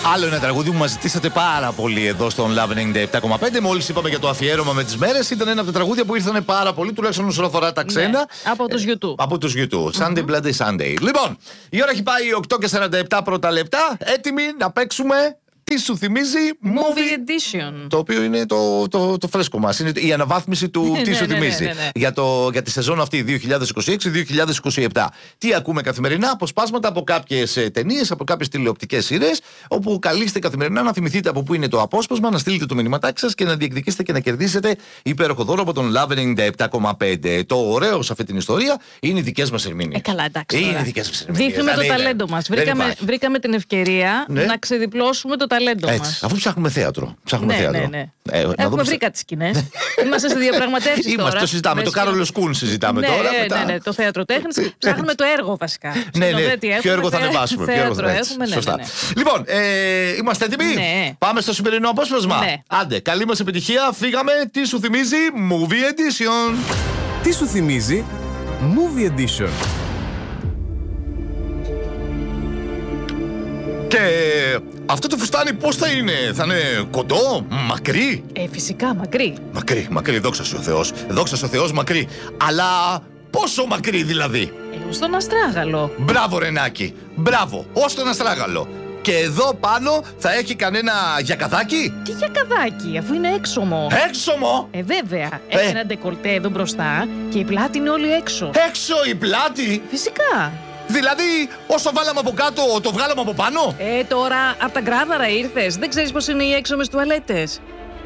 Άλλο ένα τραγούδι που μας ζητήσατε πάρα πολύ εδώ στον Love 97,5. Μόλις είπαμε για το αφιέρωμα με τις μέρες. Ήταν ένα από τα τραγούδια που ήρθαν πάρα πολύ, τουλάχιστον όσον αφορά τα ξένα. Ναι, από τους YouTube. Από τους YouTube. Sunday Bloody Sunday. Λοιπόν, η ώρα έχει πάει 8:47 πρώτα λεπτά. Έτοιμοι να παίξουμε. Τι σου θυμίζει Movie Edition. Το οποίο είναι το φρέσκο μας. Είναι η αναβάθμιση του τι σου θυμίζει. Ναι. Για τη σεζόν αυτή 2026-2027. Τι ακούμε καθημερινά, αποσπάσματα από κάποιες ταινίες, από κάποιες τηλεοπτικές σειρές, όπου καλείστε καθημερινά να θυμηθείτε από πού είναι το απόσπασμα, να στείλετε το μηνυματάκι σας και να διεκδικήσετε και να κερδίσετε υπέροχο δώρο από τον Love 97,5. Το ωραίο σε αυτή την ιστορία είναι οι δικές μας ερμηνείες. Καλά, εντάξει. Είναι οι δικές μας ερμηνείες. Δείχνουμε το ταλέντο μας. Βρήκαμε την ευκαιρία να ξεδιπλώσουμε το ταλέντο μας. Αφού ψάχνουμε θέατρο. Ναι. Έχουμε βρει κάτι σκηνές. Είμαστε σε διαπραγματεύσεις τώρα. Το συζητάμε. Το Κάρολο Σκούν συζητάμε τώρα. Ναι, το θέατρο τέχνης. Ψάχνουμε το έργο βασικά. Ναι. Ποιο έργο θα ανεβάσουμε. Σωστά. Λοιπόν, είμαστε έτοιμοι. Πάμε στο σημερινό απόσπασμα. Άντε, καλή μας επιτυχία. Φύγαμε. Τι σου θυμίζει Movie Edition. Τι σου θυμίζει Movie Edition. Και αυτό το φουστάνι πώς θα είναι, θα είναι κοντό, μακρύ? Φυσικά μακρύ. Μακρύ, δόξα σου ο Θεός. Δόξα σου ο Θεός, μακρύ. Αλλά πόσο μακρύ δηλαδή? Ως τον Αστράγαλο. Μπράβο Ρενάκη, μπράβο, ως τον Αστράγαλο. Και εδώ πάνω θα έχει κανένα γιακαδάκι? Τι γιακαδάκι, αφού είναι έξωμο. Έξωμο? Βέβαια, έχει ένα ντεκολτέ εδώ μπροστά και η πλάτη είναι όλη έξω. Έξω η πλάτη? Φυσικά. Δηλαδή, όσο βάλαμε από κάτω, το βγάλαμε από πάνω? Τώρα από τα γκράδαρα ήρθες. Δεν ξέρεις πώς είναι οι έξωμες τουαλέτες.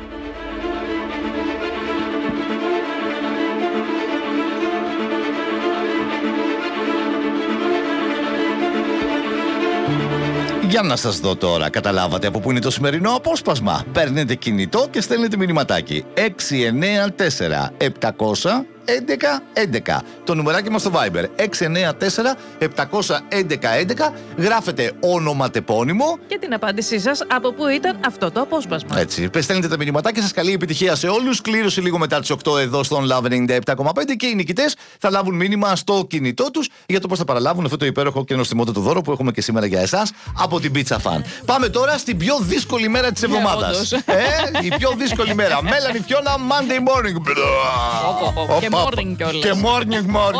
Για να σας δω τώρα, καταλάβατε από πού είναι το σημερινό απόσπασμα? Παίρνετε κινητό και στέλνετε μηνυματάκι 694 700 1111. Το νουμεράκι μας στο Viber 694 711 11. Γράφετε όνομα, τεπώνυμο και την απάντησή σας από πού ήταν αυτό το απόσπασμα. Έτσι, στέλνετε τα μηνυματάκια σας. Καλή επιτυχία σε όλους. Κλήρωση λίγο μετά τις 8 εδώ στον Love 97,5 και οι νικητές θα λάβουν μήνυμα στο κινητό τους για το πώς θα παραλάβουν αυτό το υπέροχο και νοστιμότατο δώρο που έχουμε και σήμερα για εσάς από την Pizza Fan. Πάμε τώρα στην πιο δύσκολη μέρα της εβδομάδας. Η πιο δύσκολη μέρα. Melanie Fiona Monday morning. Και morning κιόλας. Και morning.